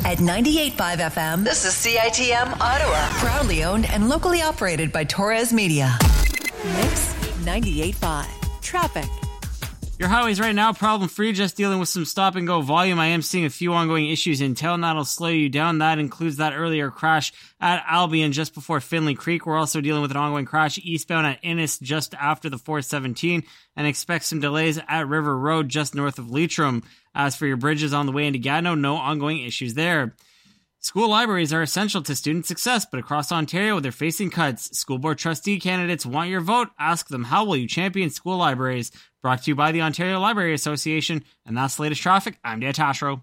At 98.5 FM, this is CITM Ottawa. Proudly owned and locally operated by Torres Media. Mix 98.5. Traffic. Your highways right now, problem-free, just dealing with some stop-and-go volume. I am seeing a few ongoing issues in town that'll slow you down. That includes that earlier crash at Albion just before Finley Creek. We're also dealing with an ongoing crash eastbound at Innis just after the 417, and expect some delays at River Road just north of Leitrim. As for your bridges on the way into Gatineau, no ongoing issues there. School libraries are essential to student success, but across Ontario, they're facing cuts. School board trustee candidates want your vote. Ask them, how will you champion school libraries? Brought to you by the Ontario Library Association. And that's the latest traffic. I'm Dan Tashro.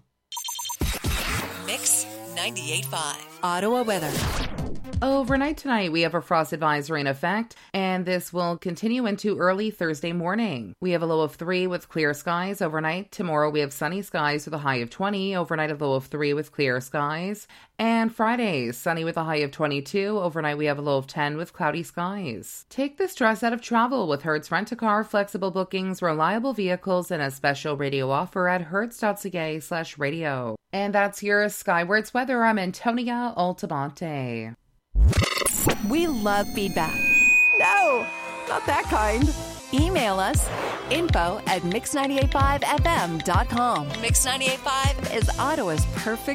Mix 98.5. Ottawa weather. Overnight tonight, we have a frost advisory in effect, and this will continue into early Thursday morning. We have a low of 3 with clear skies overnight. Tomorrow, we have sunny skies with a high of 20. Overnight, a low of 3 with clear skies. And Friday, sunny with a high of 22. Overnight, we have a low of 10 with cloudy skies. Take the stress out of travel with Hertz Rent-A-Car, flexible bookings, reliable vehicles, and a special radio offer at hertz.ca/radio. And that's your Skywards weather. I'm Antonia Altamonte. We love feedback. No, not that kind. Email us info@mix985fm.com. Mix 98.5 is Ottawa's perfect